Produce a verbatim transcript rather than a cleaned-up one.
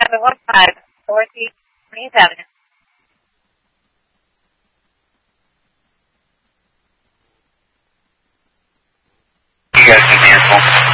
seven one five Northeast twentieth Avenue. You guys can cancel.